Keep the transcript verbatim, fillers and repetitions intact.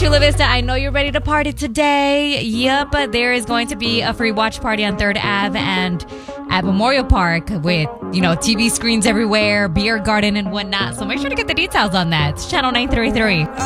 Chula Vista, I know you're ready to party today. Yep, there is going to be a free watch party on third Avenue and at Memorial Park with, you know, T V screens everywhere, beer garden and whatnot. So make sure to get the details on that. It's Channel nine thirty-three.